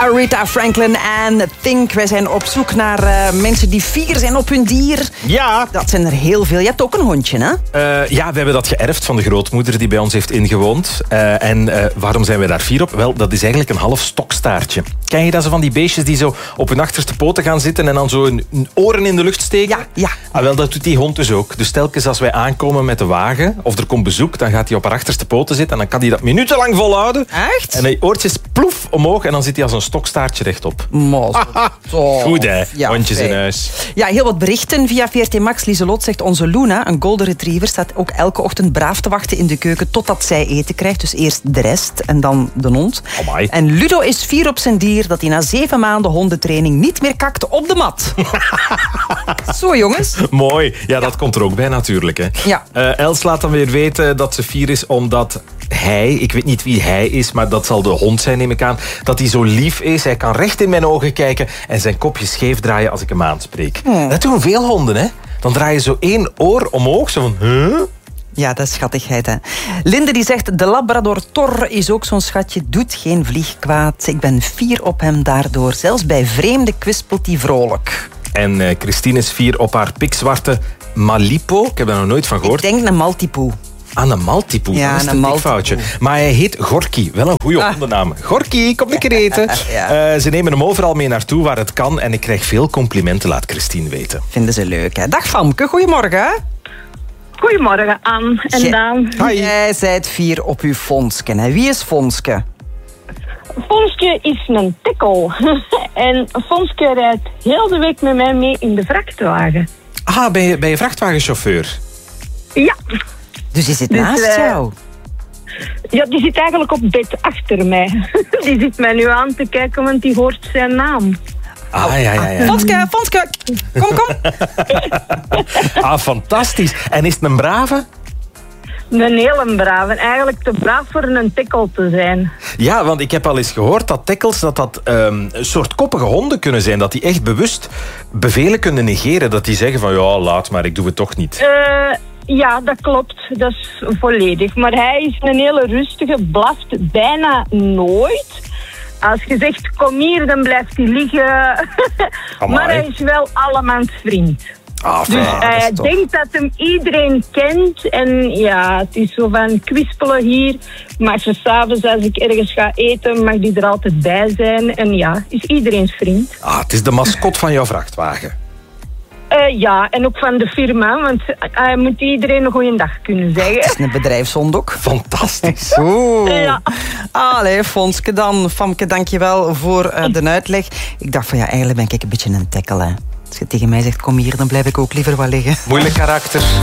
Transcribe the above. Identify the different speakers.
Speaker 1: Aretha Franklin en Think. Wij zijn op zoek naar mensen die fier zijn op hun dier.
Speaker 2: Ja.
Speaker 1: Dat zijn er heel veel. Je hebt ook een hondje, hè?
Speaker 2: Ja, we hebben dat geërfd van de grootmoeder die bij ons heeft ingewoond. En waarom zijn we daar fier op? Wel, dat is eigenlijk een half stokstaartje. Ken je dat, zo van die beestjes die zo op hun achterste poten gaan zitten en dan zo hun oren in de lucht steken?
Speaker 1: Ja.
Speaker 2: Ah, wel, dat doet die hond dus ook. Dus telkens als wij aankomen met de wagen, of er komt bezoek, dan gaat hij op haar achterste poten zitten en dan kan hij dat minutenlang volhouden.
Speaker 1: Echt?
Speaker 2: En die oortjes ploef omhoog en dan zit hij als een stokstaartje rechtop. Goed, hè?
Speaker 1: Ja,
Speaker 2: hondjes
Speaker 1: fijn.
Speaker 2: in huis.
Speaker 1: Ja, heel wat berichten via VRT Max. Lieselot zegt, onze Luna, een golden retriever, staat ook elke ochtend braaf te wachten in de keuken totdat zij eten krijgt. Dus eerst de rest en dan de hond.
Speaker 2: Amai.
Speaker 1: En Ludo is fier op zijn dier dat hij na 7 maanden hondentraining niet meer kakt op de mat. Zo, jongens.
Speaker 2: Mooi. Ja, dat komt er ook bij natuurlijk. Hè.
Speaker 1: Ja.
Speaker 2: Els laat dan weer weten dat ze fier is omdat hij, ik weet niet wie hij is, maar dat zal de hond zijn, neem ik aan, dat hij zo lief is. Hij kan recht in mijn ogen kijken en zijn kopje scheef draaien als ik hem aanspreek. Dat doen veel honden, hè. Dan draai je zo 1 oor omhoog, zo van... Huh?
Speaker 1: Ja, dat is schattigheid, hè. Linde die zegt, de Labrador Tor is ook zo'n schatje, doet geen vlieg kwaad. Ik ben fier op hem daardoor. Zelfs bij vreemden kwispelt hij vrolijk.
Speaker 2: En Christine is fier op haar pikzwarte Malipo. Ik heb daar nog nooit van gehoord.
Speaker 1: Ik denk een Maltipoe.
Speaker 2: Aan een Maltipoe,
Speaker 1: Ja,
Speaker 2: dat is
Speaker 1: een
Speaker 2: een
Speaker 1: Maltipoe.
Speaker 2: foutje. Maar hij heet Gorky, wel een goede hondennaam. Gorky, kom een keer eten.
Speaker 1: Ja.
Speaker 2: Ze nemen hem overal mee naartoe waar het kan en ik krijg veel complimenten, laat Christine weten.
Speaker 1: Vinden ze leuk, hè. Dag Famke, goedemorgen. Hè?
Speaker 3: Goedemorgen, Anne en Daan.
Speaker 2: Hi.
Speaker 1: Jij zijt fier op uw Fonske. Hè. Wie is Fonske?
Speaker 3: Fonske is een tikkel. En Fonske rijdt heel de week met mij mee in de vrachtwagen.
Speaker 2: Ah, ben je vrachtwagenchauffeur?
Speaker 3: Ja.
Speaker 1: Dus die zit
Speaker 3: Dus,
Speaker 1: naast jou.
Speaker 3: Ja, die zit eigenlijk op bed achter mij. Die zit mij nu aan te kijken, want die hoort zijn naam.
Speaker 2: Ah, ja.
Speaker 1: Fonske, kom.
Speaker 2: Ah, fantastisch. En is het een brave?
Speaker 3: Een hele brave. Eigenlijk te braaf voor een tikkel te zijn.
Speaker 2: Ja, want ik heb al eens gehoord dat tekkels een soort koppige honden kunnen zijn. Dat die echt bewust bevelen kunnen negeren. Dat die zeggen van, ja, laat maar, ik doe het toch niet.
Speaker 3: Ja, dat klopt. Dat is volledig. Maar hij is een hele rustige, blaft bijna nooit. Als je zegt, kom hier, dan blijft hij liggen. Maar hij is wel allemans vriend.
Speaker 2: Ah,
Speaker 3: Dus hij denkt dat hem iedereen kent. En ja, het is zo van kwispelen hier. Maar 's avonds als ik ergens ga eten, mag die er altijd bij zijn. En ja, is iedereen's vriend.
Speaker 2: Ah, het is de mascot van jouw vrachtwagen.
Speaker 3: Ja, en ook van de firma. Want hij moet iedereen een goeie dag kunnen zeggen.
Speaker 1: Het is een bedrijfshond ook.
Speaker 2: Fantastisch.
Speaker 1: Oeh.
Speaker 3: Ja.
Speaker 1: Allee, Fonske dan. Famke, dankjewel voor de uitleg. Ik dacht van ja, eigenlijk ben ik een beetje een tekkel, hè. Als je tegen mij zegt, kom hier, dan blijf ik ook liever wel liggen.
Speaker 2: Moeilijk karakter.